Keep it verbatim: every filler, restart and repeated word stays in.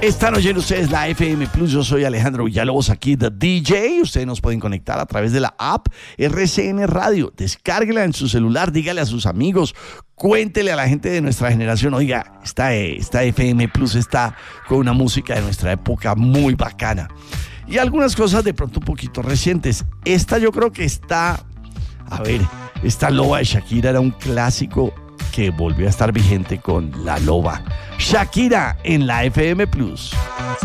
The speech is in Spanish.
Están oyendo ustedes la F M Plus. Yo soy Alejandro Villalobos, aquí de D J. Ustedes nos pueden conectar a través de la app R C N Radio. Descárguela en su celular, dígale a sus amigos, cuéntele a la gente de nuestra generación. Oiga, esta, esta F M Plus está con una música de nuestra época muy bacana. Y algunas cosas de pronto un poquito recientes. Esta yo creo que está... A ver, esta Loba de Shakira era un clásico que volvió a estar vigente con La Loba. Shakira en la F M Plus.